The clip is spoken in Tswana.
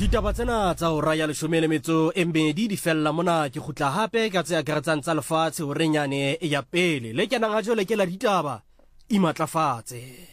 Ditaba tsena tsa o raya leshome le metso e mmedi di fella mona ke khutla hape ka tse akaretsang tsa lefatshe ho renyane ya pele le kenang a jole ke la ditaba imatlafatse.